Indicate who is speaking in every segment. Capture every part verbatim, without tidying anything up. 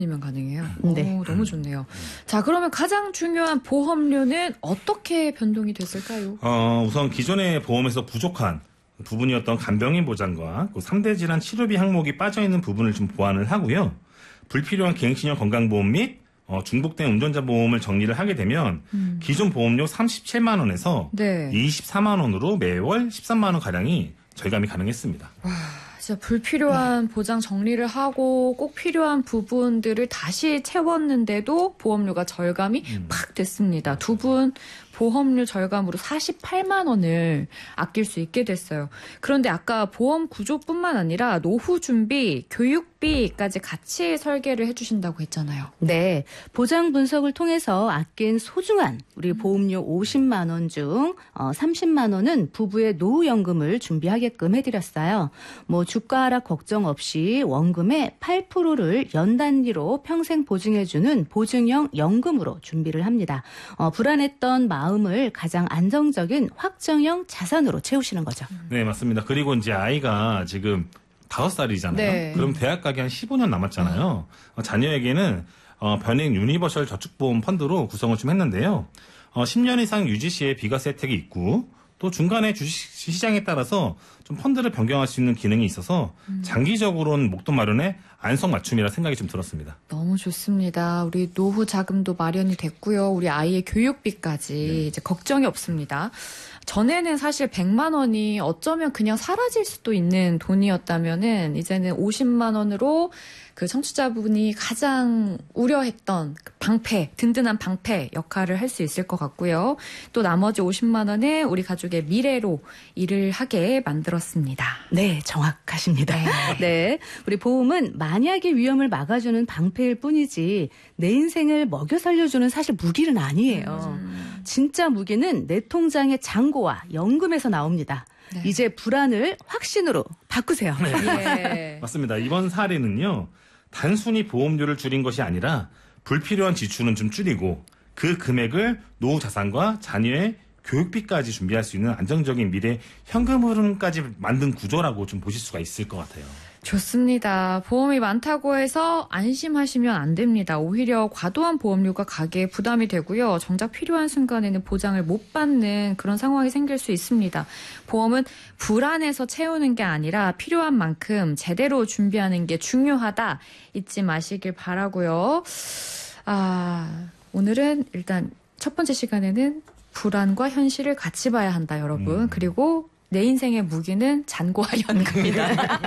Speaker 1: 이면 가능해요.
Speaker 2: 네.
Speaker 1: 오, 너무 좋네요. 자, 그러면 가장 중요한 보험료는 어떻게 변동이 됐을까요?
Speaker 3: 어, 우선 기존의 보험에서 부족한 부분이었던 간병인 보장과 그 삼 대 질환 치료비 항목이 빠져있는 부분을 좀 보완을 하고요. 불필요한 갱신형 건강보험 및 어, 중복된 운전자 보험을 정리를 하게 되면 음. 기존 보험료 삼십칠만 원에서 네. 이십사만 원으로 매월 십삼만 원 가량이 절감이 가능했습니다.
Speaker 1: 와, 진짜 불필요한 네. 보장 정리를 하고 꼭 필요한 부분들을 다시 채웠는데도 보험료가 절감이 음. 팍 됐습니다. 두 분 보험료 절감으로 사십팔만 원을 아낄 수 있게 됐어요. 그런데 아까 보험 구조뿐만 아니라 노후 준비, 교육비까지 같이 설계를 해주신다고 했잖아요.
Speaker 2: 네. 보장 분석을 통해서 아낀 소중한 우리 보험료 오십만 원 중 어, 삼십만 원은 부부의 노후연금을 준비하게끔 해드렸어요. 뭐 주가 하락 걱정 없이 원금의 팔 퍼센트를 연단위로 평생 보증해주는 보증형 연금으로 준비를 합니다. 어, 불안했던 마음 마음을 가장 안정적인 확정형 자산으로 채우시는 거죠.
Speaker 3: 네, 맞습니다. 그리고 이제 아이가 지금 다섯 살이잖아요. 네. 그럼 대학 가기 한 십오 년 남았잖아요. 어, 자녀에게는 어, 변액 유니버셜 저축보험 펀드로 구성을 좀 했는데요. 어, 십 년 이상 유지 시에 비과세 혜택이 있고 또 중간에 주식시장에 따라서 좀 펀드를 변경할 수 있는 기능이 있어서 음. 장기적으로는 목돈 마련에 안성맞춤이라 생각이 좀 들었습니다.
Speaker 1: 너무 좋습니다. 우리 노후 자금도 마련이 됐고요. 우리 아이의 교육비까지 네. 이제 걱정이 없습니다. 전에는 사실 백만 원이 어쩌면 그냥 사라질 수도 있는 돈이었다면은 이제는 오십만 원으로 그 청취자분이 가장 우려했던 방패, 든든한 방패 역할을 할 수 있을 것 같고요. 또 나머지 오십만 원은 우리 가족의 미래로 일을 하게 만들었습니다.
Speaker 2: 네, 정확하십니다. 네. 네, 우리 보험은 만약의 위험을 막아주는 방패일 뿐이지 내 인생을 먹여 살려주는 사실 무기는 아니에요. 음. 진짜 무기는 내 통장의 잔고와 연금에서 나옵니다. 네. 이제 불안을 확신으로 바꾸세요.
Speaker 3: 네. 네. 맞습니다. 이번 사례는요. 단순히 보험료를 줄인 것이 아니라 불필요한 지출은 좀 줄이고 그 금액을 노후 자산과 자녀의 교육비까지 준비할 수 있는 안정적인 미래 현금 흐름까지 만든 구조라고 좀 보실 수가 있을 것 같아요.
Speaker 1: 좋습니다. 보험이 많다고 해서 안심하시면 안 됩니다. 오히려 과도한 보험료가 가계에 부담이 되고요. 정작 필요한 순간에는 보장을 못 받는 그런 상황이 생길 수 있습니다. 보험은 불안해서 채우는 게 아니라 필요한 만큼 제대로 준비하는 게 중요하다. 잊지 마시길 바라고요. 아, 오늘은 일단 첫 번째 시간에는 불안과 현실을 같이 봐야 한다, 여러분. 음. 그리고 내 인생의 무기는 잔고와 연금이다.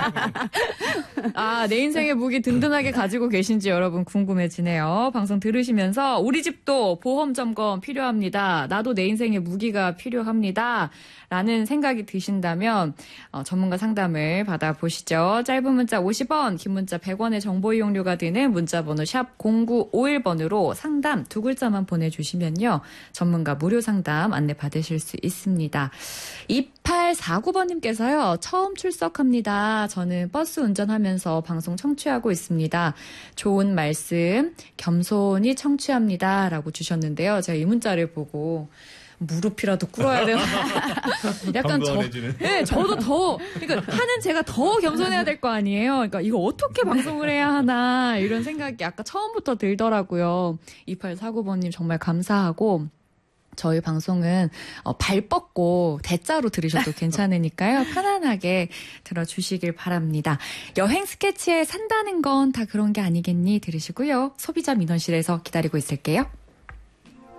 Speaker 1: 아, 내 인생의 무기 든든하게 가지고 계신지 여러분 궁금해지네요. 방송 들으시면서 우리 집도 보험 점검 필요합니다. 나도 내 인생의 무기가 필요합니다. 라는 생각이 드신다면 어, 전문가 상담을 받아보시죠. 짧은 문자 오십 원, 긴 문자 백 원의 정보 이용료가 드는 문자번호 샵 공구오일 번으로 상담 두 글자만 보내주시면요. 전문가 무료 상담 안내 받으실 수 있습니다. 이팔사구 번님께서요. 처음 출석합니다. 저는 버스 운전하면서 방송 청취하고 있습니다. 좋은 말씀 겸손히 청취합니다. 라고 주셨는데요. 제가 이 문자를 보고 무릎이라도 꿇어야 되나? 약간 저, 네, 저도 더, 그러니까 하는 제가 더 겸손해야 될 거 아니에요. 그러니까 이거 어떻게 방송을 해야 하나 이런 생각이 아까 처음부터 들더라고요. 이팔사구 번님 정말 감사하고. 저희 방송은 발 뻗고 대자로 들으셔도 괜찮으니까요. 편안하게 들어주시길 바랍니다. 여행 스케치에 산다는 건 다 그런 게 아니겠니? 들으시고요. 소비자 민원실에서 기다리고 있을게요.